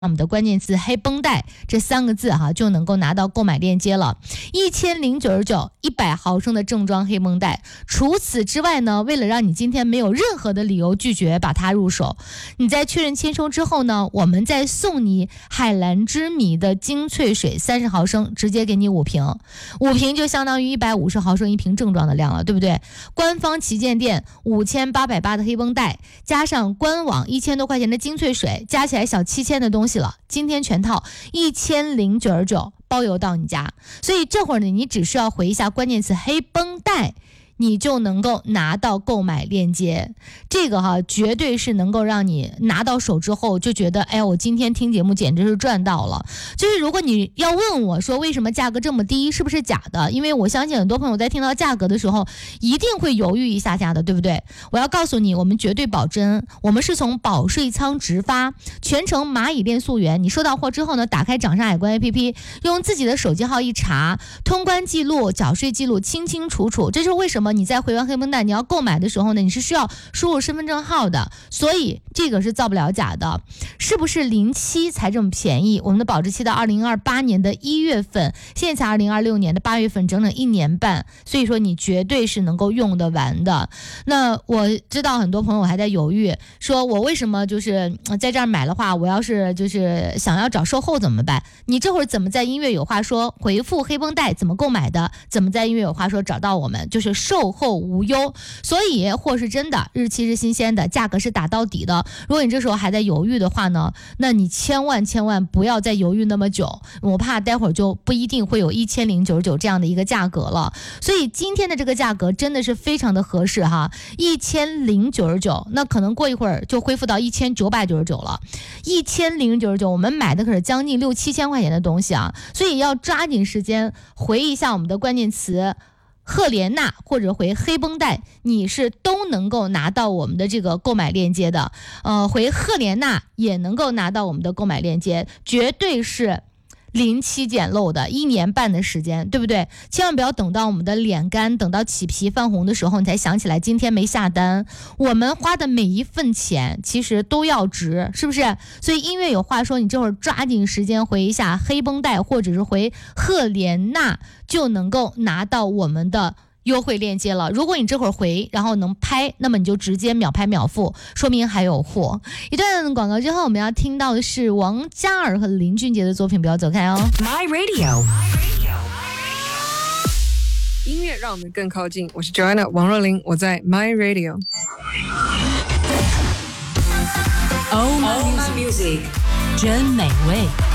我们的关键词黑绷带这3个字就能够拿到购买链接了，1099，100毫升的正装黑绷带。除此之外呢，为了让你今天没有任何的理由拒绝把它入手，你在确认签收之后呢，我们再送你海蓝之谜的精粹水30毫升，直接给你5瓶，5瓶就相当于150毫升一瓶正装的量了，对不对？官方旗舰店5880的黑绷带，加上官网1000多块钱的精粹水，加起来小7000的东西了，今天全套1099，包邮到你家。所以这会儿呢，你只需要回一下关键词黑绷带，你就能够拿到购买链接。这个绝对是能够让你拿到手之后就觉得，哎，我今天听节目简直是赚到了。就是如果你要问我说为什么价格这么低，是不是假的？因为我相信很多朋友在听到价格的时候一定会犹豫一下下的，对不对？我要告诉你，我们绝对保真，我们是从保税仓直发，全程蚂蚁链溯源。你收到货之后呢，打开掌上海关 APP， 用自己的手机号一查，通关记录、缴税记录清清楚楚。这就是为什么你在回完黑绷带你要购买的时候呢，你是需要输入身份证号的，所以这个是造不了假的。是不是07才这么便宜？我们的保质期到2028年的1月份，现在才2026年的8月份，整整1年半，所以说你绝对是能够用得完的。那我知道很多朋友还在犹豫，说我为什么就是在这儿买的话，我要是就是想要找售后怎么办？你这会儿怎么在音乐有话说回复黑绷带怎么购买的，怎么在音乐有话说找到我们，就是售后无忧。所以货是真的，日期是新鲜的，价格是打到底的。如果你这时候还在犹豫的话呢，那你千万不要再犹豫那么久，我怕待会儿就不一定会有1099这样的一个价格了。所以今天的这个价格真的是非常的合适，1099，那可能过一会儿就恢复到1999了。1099，我们买的可是将近6-7千块钱的东西啊，所以要抓紧时间回一下我们的关键词赫莲娜或者回黑绷带，你是都能够拿到我们的这个购买链接的。回赫莲娜也能够拿到我们的购买链接，绝对是临期捡漏的，1年半的时间，对不对？千万不要等到我们的脸干，等到起皮泛红的时候，你才想起来今天没下单。我们花的每一份钱其实都要值，是不是？所以音乐有话说，你这会儿抓紧时间回一下黑绷带，或者是回赫莲娜，就能够拿到我们的优惠链接了。如果你这会儿回然后能拍，那么你就直接秒拍秒付，说明还有货。一段广告之后，我们要听到的是王嘉尔和林俊杰的作品，不要走开哦。 My Radio， 音乐让我们更靠近。我是 Joanna 王若琳，我在 My Radio。 Oh my music， 真美味。